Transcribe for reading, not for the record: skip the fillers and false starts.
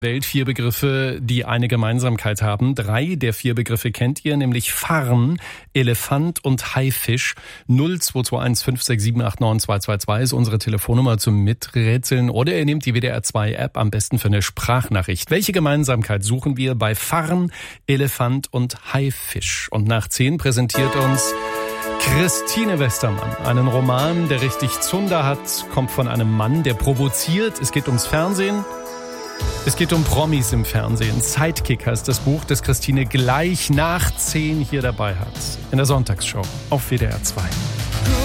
Welt 4 Begriffe, die eine Gemeinsamkeit haben. 3 der 4 Begriffe kennt ihr, nämlich Farn, Elefant und Haifisch. 0221 567 89222 ist unsere Telefonnummer zum Miträtseln. Oder ihr nehmt die WDR 2 App, am besten für eine Sprachnachricht. Welche Gemeinsamkeit suchen wir bei Farn, Elefant und Haifisch? Und nach 10 präsentiert uns Christine Westermann einen Roman, der richtig Zunder hat, kommt von einem Mann, der provoziert. Es geht ums Fernsehen. Es geht um Promis im Fernsehen. Sidekick heißt das Buch, das Christine gleich nach 10 hier dabei hat. In der Sonntagsshow auf WDR 2.